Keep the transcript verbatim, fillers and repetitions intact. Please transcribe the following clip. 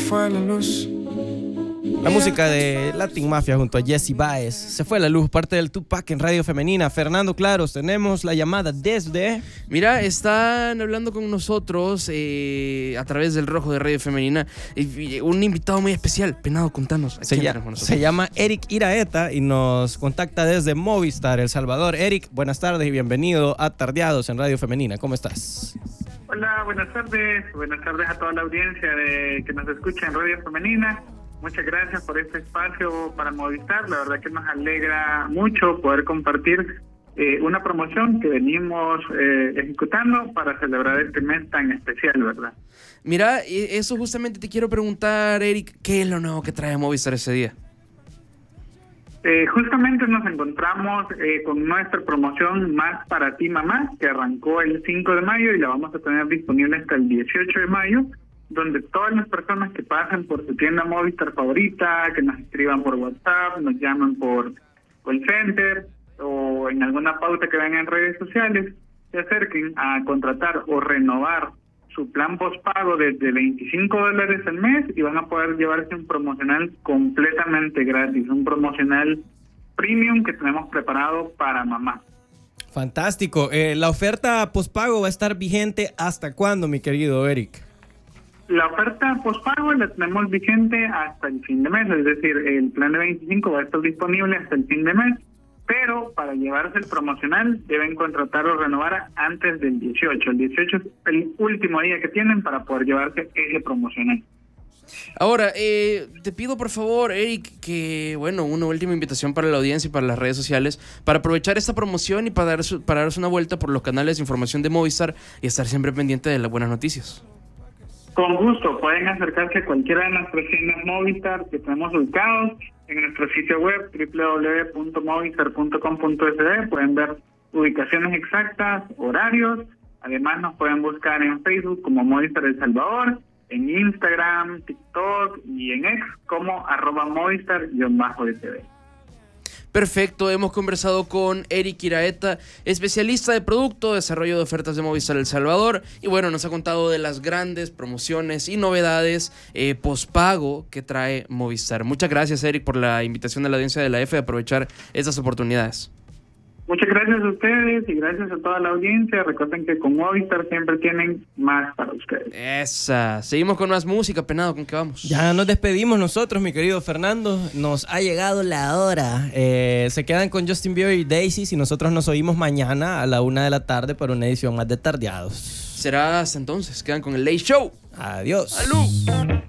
fue la luz. La música de Latin Mafia junto a Jesse Baez. Se fue la luz, parte del Tupac en Radio Femenina. Fernando Claros, tenemos la llamada desde... Mira, están hablando con nosotros eh, a través del Rojo de Radio Femenina eh, un invitado muy especial. Penado, contanos. Se, ya, se llama Eric Iraeta y nos contacta desde Movistar, El Salvador. Eric, buenas tardes y bienvenido a Tardeados en Radio Femenina. ¿Cómo estás? Hola, buenas tardes. Buenas tardes a toda la audiencia de que nos escucha en Radio Femenina. Muchas gracias por este espacio para Movistar. La verdad que nos alegra mucho poder compartir eh, una promoción que venimos eh, ejecutando para celebrar este mes tan especial, ¿verdad? Mira, eso justamente te quiero preguntar, Eric, ¿qué es lo nuevo que trae Movistar ese día? Eh, justamente nos encontramos eh, con nuestra promoción Más para ti, mamá, que arrancó el cinco de mayo y la vamos a tener disponible hasta el dieciocho de mayo, donde todas las personas que pasen por su tienda Movistar favorita, que nos escriban por WhatsApp, nos llaman por call center o en alguna pauta que vean en redes sociales, se acerquen a contratar o renovar su plan postpago desde veinticinco dólares al mes y van a poder llevarse un promocional completamente gratis, un promocional premium que tenemos preparado para mamá. Fantástico. Eh, la oferta postpago va a estar vigente ¿hasta cuándo, mi querido Eric? La oferta postpago la tenemos vigente hasta el fin de mes, es decir, el plan de veinticinco va a estar disponible hasta el fin de mes, pero para llevarse el promocional deben contratar o renovar antes del dieciocho. El dieciocho es el último día que tienen para poder llevarse ese promocional. Ahora, eh, te pido por favor, Eric, que, bueno, una última invitación para la audiencia y para las redes sociales, para aprovechar esta promoción y para darse, para darse una vuelta por los canales de información de Movistar y estar siempre pendiente de las buenas noticias. Con gusto, pueden acercarse a cualquiera de nuestras tiendas Movistar que tenemos ubicados en nuestro sitio web doble u doble u doble u punto movistar punto com punto es de. Pueden ver ubicaciones exactas, horarios. Además nos pueden buscar en Facebook como Movistar El Salvador, en Instagram, TikTok y en X como arroba Movistar-S D. Perfecto, hemos conversado con Eric Iraeta, especialista de producto, desarrollo de ofertas de Movistar El Salvador, y bueno, nos ha contado de las grandes promociones y novedades eh, pospago que trae Movistar. Muchas gracias, Eric, por la invitación de la audiencia de la F de aprovechar estas oportunidades. Muchas gracias a ustedes y gracias a toda la audiencia. Recuerden que con Movistar siempre tienen más para ustedes. Esa. Seguimos con más música, Penado, ¿con qué vamos? Ya nos despedimos nosotros, mi querido Fernando. Nos ha llegado la hora. Eh, se quedan con Justin Bieber y Daisy y nosotros nos oímos mañana a la una de la tarde para una edición más de Tardeados. Será hasta entonces. Quedan con el Late Show. Adiós. ¡Salud!